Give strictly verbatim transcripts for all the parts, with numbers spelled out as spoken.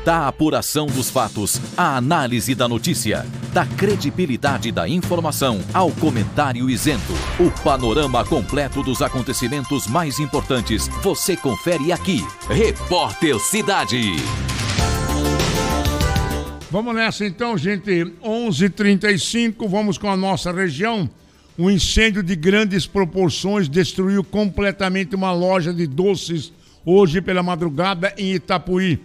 Da apuração dos fatos, à análise da notícia, da credibilidade da informação ao comentário isento. O panorama completo dos acontecimentos mais importantes você confere aqui. Repórter Cidade. Vamos nessa então, gente. onze e trinta e cinco, vamos com a nossa região. Um incêndio de grandes proporções destruiu completamente uma loja de doces hoje pela madrugada em Itapuí.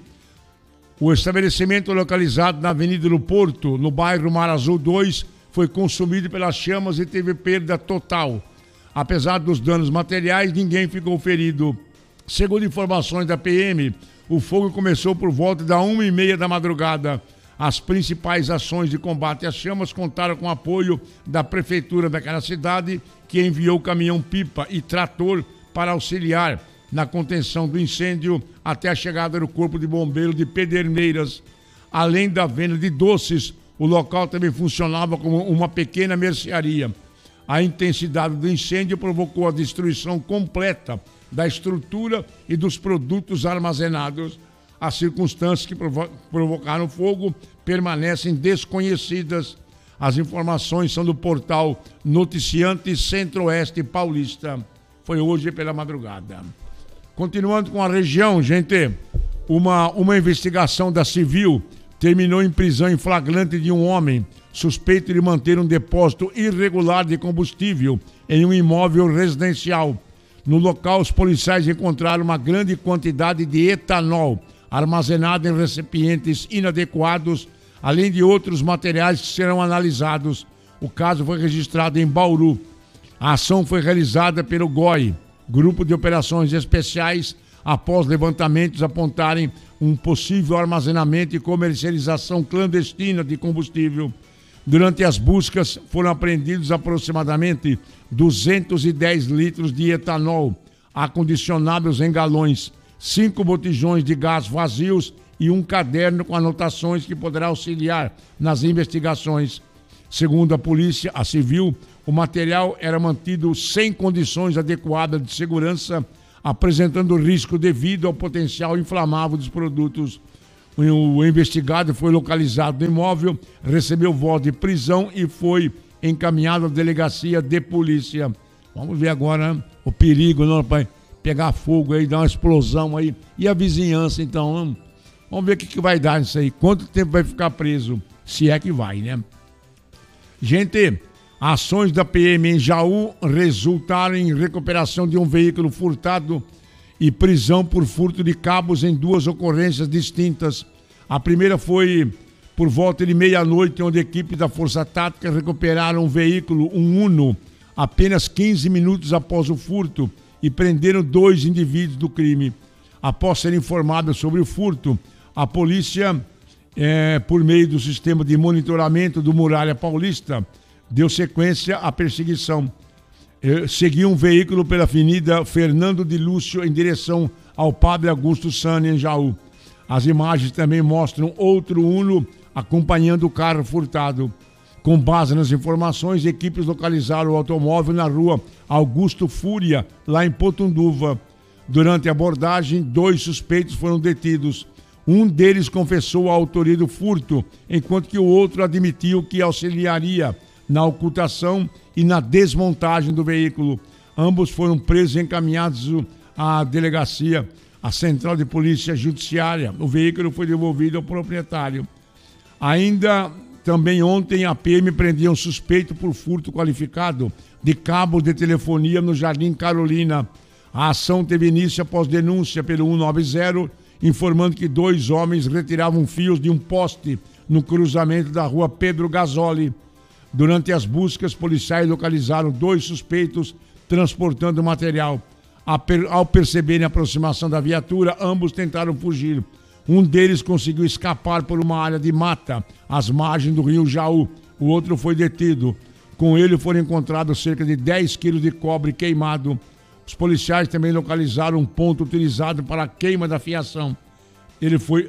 O estabelecimento localizado na Avenida do Porto, no bairro Mar Azul dois, foi consumido pelas chamas e teve perda total. Apesar dos danos materiais, ninguém ficou ferido. Segundo informações da P M, o fogo começou por volta da uma e meia da madrugada. As principais ações de combate às chamas contaram com o apoio da prefeitura daquela cidade, que enviou caminhão-pipa e trator para auxiliar na contenção do incêndio até a chegada do Corpo de Bombeiro de Pederneiras. Além da venda de doces, o local também funcionava como uma pequena mercearia. A intensidade do incêndio provocou a destruição completa da estrutura e dos produtos armazenados. As circunstâncias que provo- provocaram o fogo permanecem desconhecidas. As informações são do portal Noticiante Centro-Oeste Paulista. Foi hoje pela madrugada. Continuando com a região, gente, uma, uma investigação da Civil terminou em prisão em flagrante de um homem suspeito de manter um depósito irregular de combustível em um imóvel residencial. No local, os policiais encontraram uma grande quantidade de etanol armazenado em recipientes inadequados, além de outros materiais que serão analisados. O caso foi registrado em Bauru. A ação foi realizada pelo G O I, Grupo de Operações Especiais, após levantamentos apontarem um possível armazenamento e comercialização clandestina de combustível. Durante as buscas, foram apreendidos aproximadamente duzentos e dez litros de etanol, acondicionados em galões, cinco botijões de gás vazios e um caderno com anotações que poderá auxiliar nas investigações. Segundo a polícia, a Civil, o material era mantido sem condições adequadas de segurança, apresentando risco devido ao potencial inflamável dos produtos. O investigado foi localizado no imóvel, recebeu voz de prisão e foi encaminhado à delegacia de polícia. Vamos ver agora o perigo, não, pai? Pegar fogo aí, dar uma explosão aí. E a vizinhança, então? Vamos, vamos ver o que, que vai dar nisso aí. Quanto tempo vai ficar preso? Se é que vai, né? Gente, ações da P M em Jaú resultaram em recuperação de um veículo furtado e prisão por furto de cabos em duas ocorrências distintas. A primeira foi por volta de meia-noite, onde a equipe da Força Tática recuperaram um veículo, um Uno, apenas quinze minutos após o furto, e prenderam dois indivíduos do crime. Após ser informada sobre o furto, a polícia, é, por meio do sistema de monitoramento do Muralha Paulista, deu sequência à perseguição. É, seguiu um veículo pela Avenida Fernando de Lúcio em direção ao Padre Augusto Sani, em Jaú. As imagens também mostram outro Uno acompanhando o carro furtado. Com base nas informações, equipes localizaram o automóvel na rua Augusto Fúria, lá em Potunduva. Durante a abordagem, dois suspeitos foram detidos. Um deles confessou a autoria do furto, enquanto que o outro admitiu que auxiliaria na ocultação e na desmontagem do veículo. Ambos foram presos e encaminhados à delegacia, à Central de Polícia Judiciária. O veículo foi devolvido ao proprietário. Ainda... Também ontem a P M prendeu um suspeito por furto qualificado de cabos de telefonia no Jardim Carolina. A ação teve início após denúncia pelo cento e noventa, informando que dois homens retiravam fios de um poste no cruzamento da rua Pedro Gasoli. Durante as buscas, policiais localizaram dois suspeitos transportando material. Ao perceberem a aproximação da viatura, ambos tentaram fugir. Um deles conseguiu escapar por uma área de mata, às margens do rio Jaú. O outro foi detido. Com ele foram encontrados cerca de dez quilos de cobre queimado. Os policiais também localizaram um ponto utilizado para a queima da fiação. Ele foi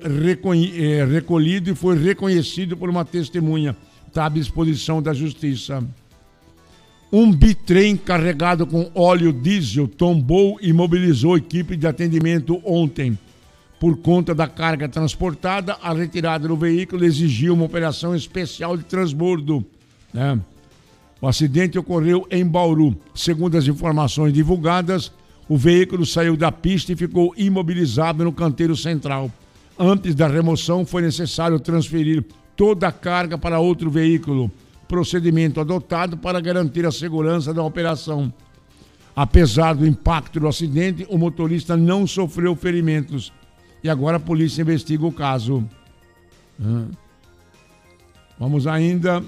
recolhido e foi reconhecido por uma testemunha. Está à disposição da justiça. Um bitrem carregado com óleo diesel tombou e mobilizou a equipe de atendimento ontem. Por conta da carga transportada, a retirada do veículo exigiu uma operação especial de transbordo, né? O acidente ocorreu em Bauru. Segundo as informações divulgadas, o veículo saiu da pista e ficou imobilizado no canteiro central. Antes da remoção, foi necessário transferir toda a carga para outro veículo, procedimento adotado para garantir a segurança da operação. Apesar do impacto do acidente, o motorista não sofreu ferimentos. E agora a polícia investiga o caso. Vamos ainda...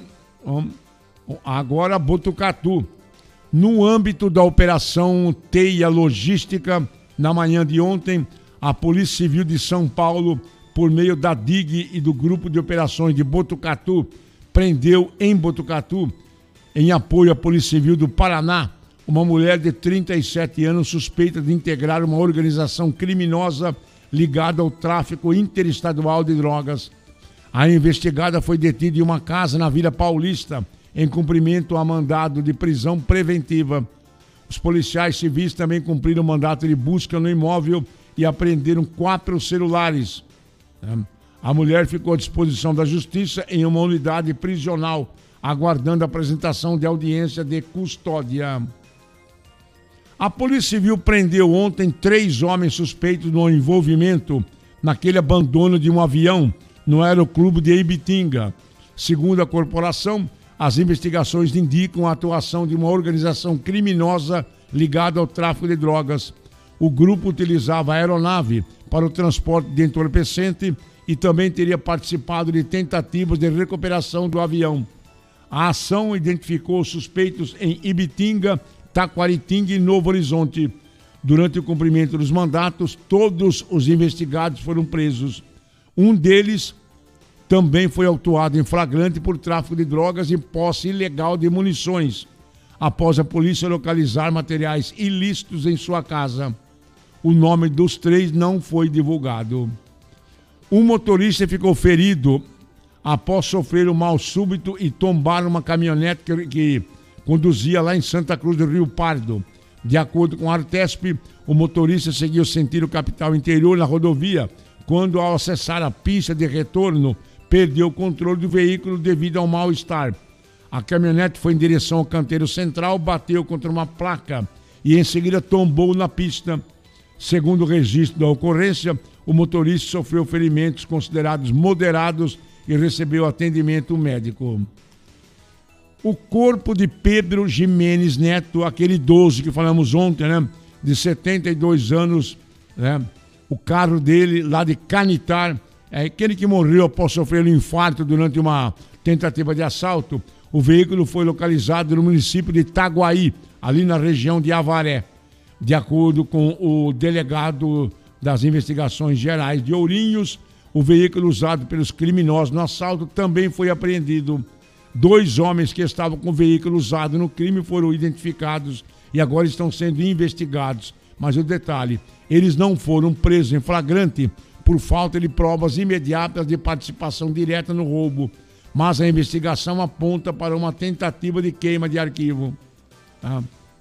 Agora, Botucatu. No âmbito da Operação Teia Logística, na manhã de ontem, a Polícia Civil de São Paulo, por meio da D I G e do Grupo de Operações de Botucatu, prendeu em Botucatu, em apoio à Polícia Civil do Paraná, uma mulher de trinta e sete anos suspeita de integrar uma organização criminosa ligada ao tráfico interestadual de drogas. A investigada foi detida em uma casa na Vila Paulista, em cumprimento a mandado de prisão preventiva. Os policiais civis também cumpriram o mandato de busca no imóvel e apreenderam quatro celulares. A mulher ficou à disposição da Justiça em uma unidade prisional, aguardando a apresentação de audiência de custódia. A Polícia Civil prendeu ontem três homens suspeitos no envolvimento naquele abandono de um avião no Aeroclube de Ibitinga. Segundo a corporação, as investigações indicam a atuação de uma organização criminosa ligada ao tráfico de drogas. O grupo utilizava a aeronave para o transporte de entorpecente e também teria participado de tentativas de recuperação do avião. A ação identificou os suspeitos em Ibitinga, Taquaritinga e Novo Horizonte. Durante o cumprimento dos mandatos, todos os investigados foram presos. Um deles também foi autuado em flagrante por tráfico de drogas e posse ilegal de munições, após a polícia localizar materiais ilícitos em sua casa. O nome dos três não foi divulgado. Um motorista ficou ferido após sofrer um mal súbito e tombar uma caminhonete que, que conduzia lá em Santa Cruz do Rio Pardo. De acordo com a Artesp, o motorista seguiu sentido capital interior na rodovia, quando, ao acessar a pista de retorno, perdeu o controle do veículo devido ao mal-estar. A caminhonete foi em direção ao canteiro central, bateu contra uma placa e em seguida tombou na pista. Segundo o registro da ocorrência, o motorista sofreu ferimentos considerados moderados e recebeu atendimento médico. O corpo de Pedro Jimenez Neto, aquele idoso que falamos ontem, né, de setenta e dois anos, né, o carro dele lá de Canitar, é aquele que morreu após sofrer um infarto durante uma tentativa de assalto. O veículo foi localizado no município de Itaguaí, ali na região de Avaré. De acordo com o delegado das investigações gerais de Ourinhos, o veículo usado pelos criminosos no assalto também foi apreendido. Dois homens que estavam com o veículo usado no crime foram identificados e agora estão sendo investigados. Mas o detalhe, eles não foram presos em flagrante por falta de provas imediatas de participação direta no roubo, mas a investigação aponta para uma tentativa de queima de arquivo. Tá?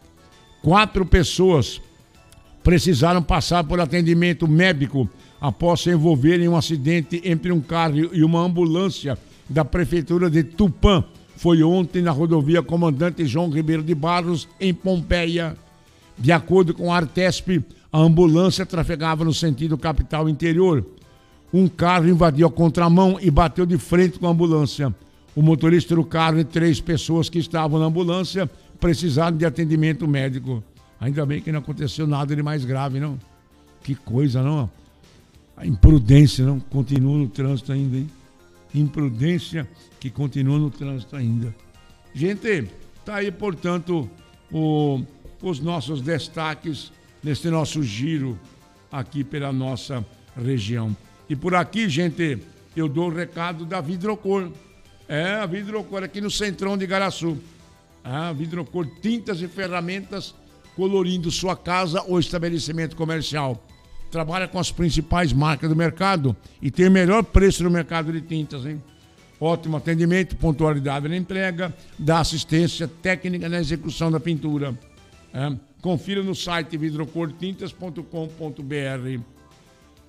Quatro pessoas precisaram passar por atendimento médico após se envolverem em um acidente entre um carro e uma ambulância da Prefeitura de Tupã. Foi ontem na rodovia Comandante João Ribeiro de Barros, em Pompeia. De acordo com a Artesp, a ambulância trafegava no sentido capital interior. Um carro invadiu a contramão e bateu de frente com a ambulância. O motorista do carro e três pessoas que estavam na ambulância precisaram de atendimento médico. Ainda bem que não aconteceu nada de mais grave, não. Que coisa, não? A imprudência, não? Continua no trânsito ainda, hein? Imprudência que continua no trânsito ainda. Gente, tá aí, portanto, o, os nossos destaques nesse nosso giro aqui pela nossa região. E por aqui, gente, eu dou o recado da Vidrocor. É, a Vidrocor aqui no Centrão de Igaraçu. A Vidrocor, tintas e ferramentas colorindo sua casa ou estabelecimento comercial. Trabalha com as principais marcas do mercado e tem o melhor preço no mercado de tintas, hein? Ótimo atendimento, pontualidade na entrega, dá assistência técnica na execução da pintura. É. Confira no site vidrocor tintas ponto com ponto br.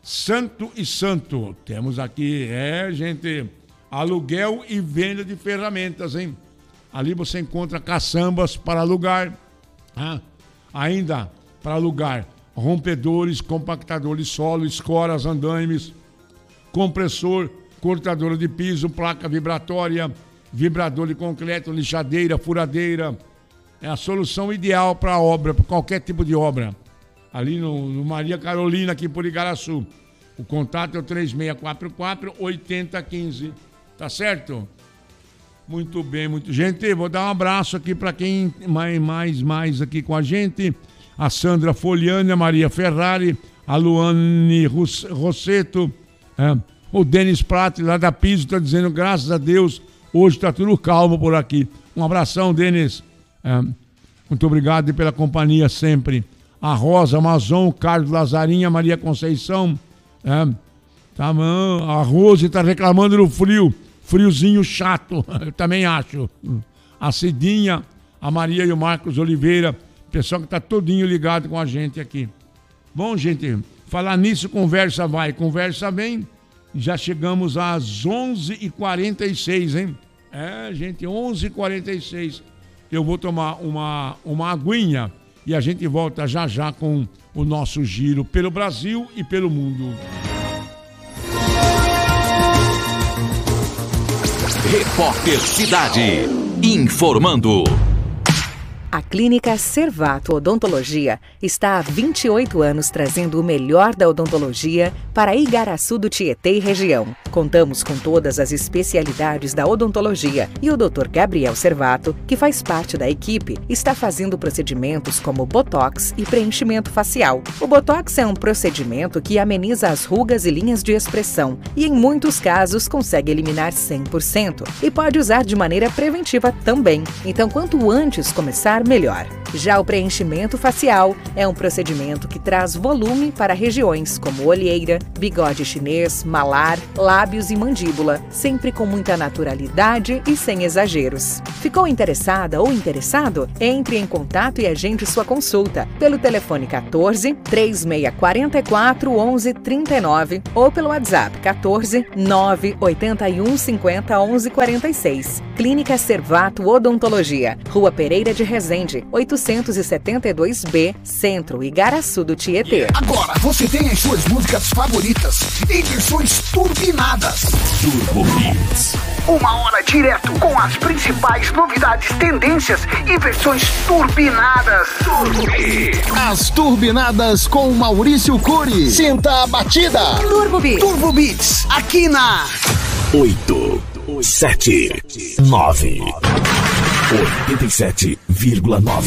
Santo e Santo. Temos aqui, é, gente, aluguel e venda de ferramentas, hein? Ali você encontra caçambas para alugar, ah, ainda para alugar rompedores, compactadores de solo, escoras, andaimes, compressor, cortadora de piso, placa vibratória, vibrador de concreto, lixadeira, furadeira. É a solução ideal para obra, para qualquer tipo de obra. Ali no, no Maria Carolina, aqui por Igaraçu. O contato é o três seis quatro quatro, oito zero um cinco. Tá certo? Muito bem, muito. Gente, vou dar um abraço aqui para quem mais, mais, mais aqui com a gente. A Sandra Foliani, a Maria Ferrari, a Luane Rosseto, é, o Denis Prati, lá da Piso, está dizendo, graças a Deus, hoje está tudo calmo por aqui. Um abração, Denis. É, muito obrigado pela companhia sempre. A Rosa Amazon, Carlos Lazarinha, Maria Conceição. É, tá, a Rose está reclamando do frio. Friozinho chato, eu também acho. A Cidinha, a Maria e o Marcos Oliveira, pessoal que está todinho ligado com a gente aqui. Bom, gente, falar nisso, conversa vai, conversa vem. Já chegamos às onze e quarenta e seis, hein? É, gente, onze e quarenta e seis. Eu vou tomar uma, uma aguinha e a gente volta já já com o nosso giro pelo Brasil e pelo mundo. Repórter Cidade, informando. A Clínica Servato Odontologia está há vinte e oito anos trazendo o melhor da odontologia para Igaraçu do Tietê e região. Contamos com todas as especialidades da odontologia e o doutor Gabriel Servato, que faz parte da equipe, está fazendo procedimentos como botox e preenchimento facial. O botox é um procedimento que ameniza as rugas e linhas de expressão e, em muitos casos, consegue eliminar cem por cento e pode usar de maneira preventiva também. Então, quanto antes começar, melhor. Já o preenchimento facial é um procedimento que traz volume para regiões como olheira, bigode chinês, malar, lábios e mandíbula, sempre com muita naturalidade e sem exageros. Ficou interessada ou interessado? Entre em contato e agende sua consulta pelo telefone quatorze, três seis quatro quatro, onze, trinta e nove ou pelo WhatsApp quatorze, nove oito um, cinquenta, onze, quarenta e seis. Clínica Servato Odontologia, Rua Pereira de Resende, oitocentos e setenta e dois B, Centro, Igaraçu do Tietê. Agora você tem as suas músicas favoritas em versões turbinadas. Turbo Beats. Uma hora direto com as principais novidades, tendências e versões turbinadas. Turbo Beats. As turbinadas com Maurício Cury. Sinta a batida. Turbo Beats. Turbo Beats, aqui na oito, sete, nove, oitenta e sete vírgula nove.